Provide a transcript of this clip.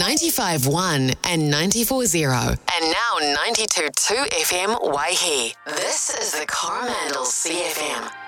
95.1 and 94.0. And now 92.2 FM Waihi. This is the Coromandel CFM.